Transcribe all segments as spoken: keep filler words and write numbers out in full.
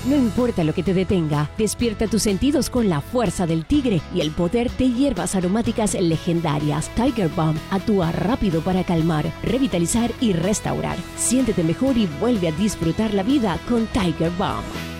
No importa lo que te detenga, despierta tus sentidos con la fuerza del tigre y el poder de hierbas aromáticas legendarias. Tiger Balm actúa rápido para calmar, revitalizar y restaurar. Siéntete mejor y vuelve a disfrutar la vida con Tiger Balm.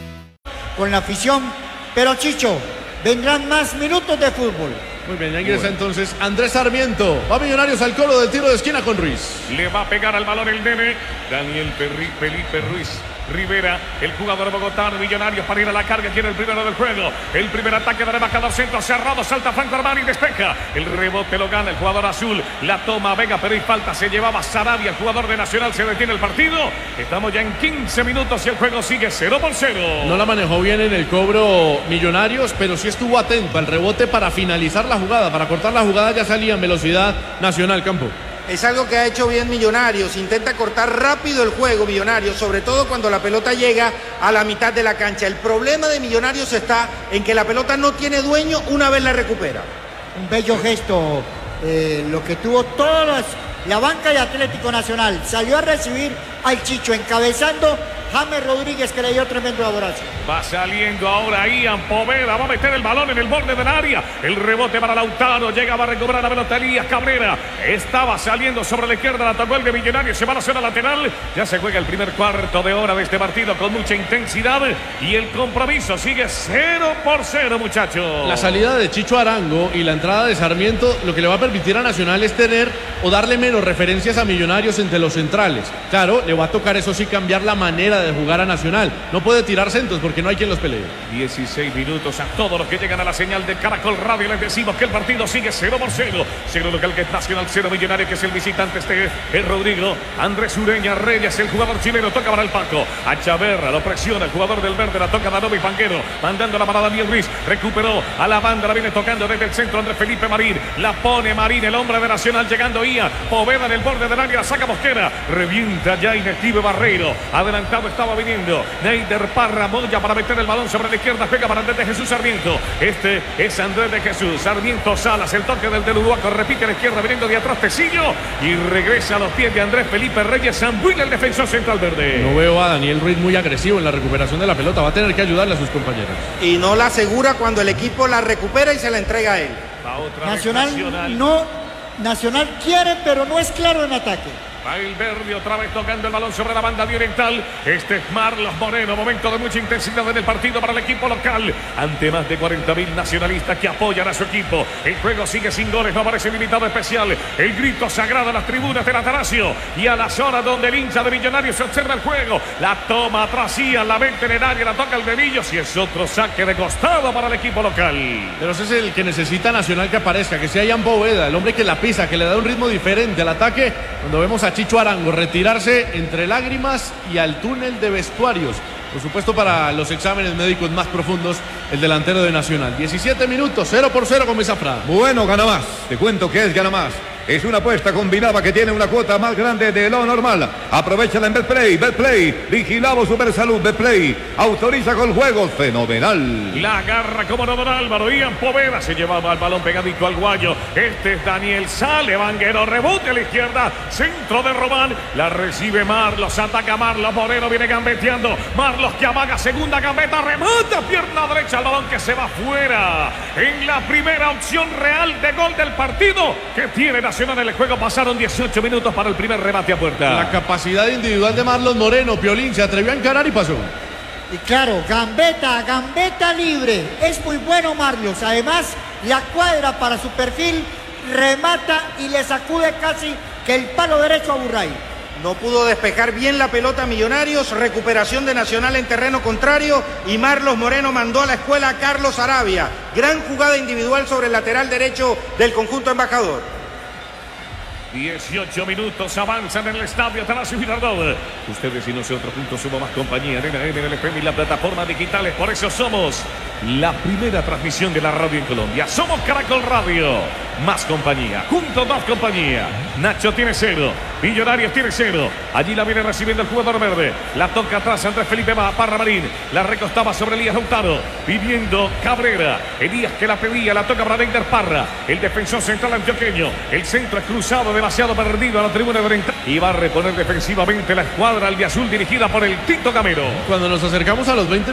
Con la afición, pero Chicho, vendrán más minutos de fútbol. Muy bien, ya ingresa bueno. entonces Andrés Sarmiento. Va Millonarios al colo del tiro de esquina con Ruiz. Le va a pegar al balón el nene Daniel Perri, Felipe Ruiz Rivera, el jugador bogotano. Millonarios para ir a la carga, quiere el primero del juego. El primer ataque del embajador, centro cerrado, salta Franco Armani, despeja. El rebote lo gana el jugador azul. La toma Vega, pero hay falta, se llevaba Sarabia, el jugador de Nacional. Se detiene el partido. Estamos ya en quince minutos y el juego sigue cero por cero. No la manejó bien en el cobro Millonarios, pero sí estuvo atento al rebote para finalizar la jugada, para cortar la jugada. Ya salía en velocidad Nacional, Campo. Es algo que ha hecho bien Millonarios, intenta cortar rápido el juego Millonarios, sobre todo cuando la pelota llega a la mitad de la cancha. El problema de Millonarios está en que la pelota no tiene dueño una vez la recupera. Un bello gesto, eh, lo que tuvo todas las, la banca de Atlético Nacional. Salió a recibir al Chicho encabezando James Rodríguez, que le dio tremendo abrazo. Va saliendo ahora Ian Poveda, va a meter el balón en el borde del área. El rebote para Lautaro, llega, va a recuperar la pelota Elías Cabrera. Estaba saliendo sobre la izquierda, la tocó el de Millonarios, se va a la zona lateral. Ya se juega el primer cuarto de hora de este partido con mucha intensidad. Y el compromiso sigue cero por cero, muchachos. La salida de Chicho Arango y la entrada de Sarmiento lo que le va a permitir a Nacional es tener o darle menos referencias a Millonarios entre los centrales. Claro, le va a tocar eso sí cambiar la manera de de jugar a Nacional. No puede tirar centros porque no hay quien los pelee. dieciséis minutos a todos los que llegan a la señal de Caracol Radio. Les decimos que el partido sigue cero por cero. Cero local que es Nacional, cero Millonario que es el visitante. Este es Rodrigo. Andrés Ureña Reyes, el jugador chileno, toca para el Paco. A Chaverra, lo presiona el jugador del verde, la toca Danovi Panguero, mandando la parada Daniel Ruiz. Recuperó a la banda, la viene tocando desde el centro Andrés Felipe Marín. La pone Marín, el hombre de Nacional, llegando Ian Poveda en el borde del área, la saca Mosquera. Revienta ya Inestivo Barreiro. Adelantado estaba viniendo Neider Parra, Moya para meter el balón sobre la izquierda, pega para Andrés de Jesús Sarmiento. Este es Andrés de Jesús Sarmiento Salas, el toque del del Uruguaco, repite a la izquierda viniendo de atrás Tecillo y regresa a los pies de Andrés Felipe Reyes Zambuil, el defensor central verde. No veo a Daniel Ruiz muy agresivo en la recuperación de la pelota, va a tener que ayudarle a sus compañeros. Y no la asegura cuando el equipo la recupera y se la entrega a él. La otra Nacional, Nacional no, Nacional quiere, pero no es claro en ataque. Va el verde otra vez tocando el balón sobre la banda oriental. Este es Marlos Moreno. Momento de mucha intensidad en el partido para el equipo local. Ante más de cuarenta mil nacionalistas que apoyan a su equipo. El juego sigue sin goles. No aparece limitado especial. El grito sagrado a las tribunas del Atanasio. Y a la zona donde el hincha de Millonarios se observa el juego. La toma atrás Ian, la venta en el área. La toca el Bebillos. Y es otro saque de costado para el equipo local. Pero ese es el que necesita Nacional que aparezca. Que sea Ian Poveda, el hombre que la pisa, que le da un ritmo diferente al ataque. Cuando vemos a Chicho Arango retirarse entre lágrimas y al túnel de vestuarios. Por supuesto, para los exámenes médicos más profundos, el delantero de Nacional. diecisiete minutos, cero por cero con Zafra. Bueno, gana más. Te cuento que es gana más. Es una apuesta combinada que tiene una cuota más grande de lo normal. Aprovechala en Betplay. Betplay. Vigilado Supersalud. Betplay. Autoriza con juegos. Fenomenal. La agarra como no don Álvaro. Ian Poveda se llevaba el balón pegadito al guayo. Este es Daniel Sale. Vanguero. Rebote a la izquierda. Centro de Román. La recibe Marlos. Ataca Marlos. Moreno viene gambeteando. Marlos que amaga. Segunda gambeta. Remata. Pierna derecha. El balón que se va fuera. En la primera opción real de gol del partido que tiene Nacional en el juego. Pasaron dieciocho minutos para el primer remate a puerta. La capacidad individual de Marlos Moreno. Piolín se atrevió a encarar y pasó. Y claro, gambeta, gambeta libre. Es muy bueno Marlos. Además, la cuadra para su perfil, remata y le sacude casi que el palo derecho a Burray. No pudo despejar bien la pelota Millonarios. Recuperación de Nacional en terreno contrario. Y Marlos Moreno mandó a la escuela a Carlos Arabia. Gran jugada individual sobre el lateral derecho del conjunto embajador. dieciocho minutos avanzan en el estadio Atanasio Girardot. Ustedes y nosotros juntos somos más compañía en N L F M y la plataforma digitales. Por eso somos la primera transmisión de la radio en Colombia. Somos Caracol Radio. Más compañía. Juntos más compañía. Nacho tiene cero. Millonarios tiene cero. Allí la viene recibiendo el jugador verde. La toca atrás Andrés Felipe Parra Marín. La recostaba sobre Elías Lautaro. Viviendo Cabrera. Elías que la pedía. La toca para Neider Parra. El defensor central antioqueño. El centro es cruzado de demasiado perdido a la tribuna de oriental y va a reponer defensivamente la escuadra albiazul dirigida por el Tito Gamero. Cuando nos acercamos a los veinte